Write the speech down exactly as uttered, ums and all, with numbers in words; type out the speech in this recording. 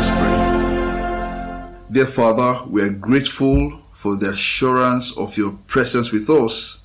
us pray. Dear Father, we are grateful for the assurance of your presence with us